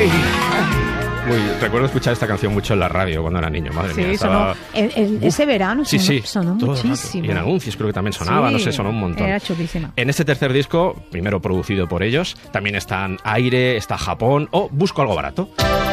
Ay. Recuerdo escuchar esta canción mucho en la radio cuando era niño, madre mía. Sonó, ese verano sonó muchísimo. Y en anuncios creo que también sonaba, no sé, sonó un montón. Era chulísima. En este tercer disco, primero producido por ellos, también están Aire, está Japón o Busco algo barato.